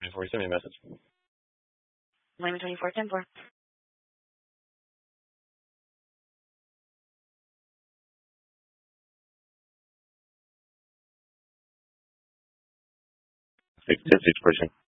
24, send me a message. Lehman 24, 10-4. Six 10 6 person.